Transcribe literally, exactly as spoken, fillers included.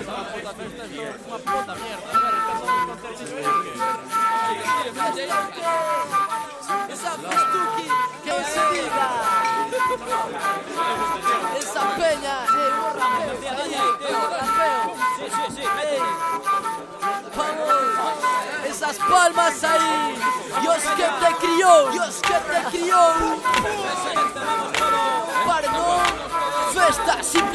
puta festa, esto es una puta mierda. A ver, empezamos con Terry Esa festuki, que se diga. Esa peña, eh, un rapeo, ahí, un rapeo. Sí, sí, sí, Ey, vamos, esas palmas ahí. Dios que te crió, Dios que te crió. vamos todo. Pardon, festa simple.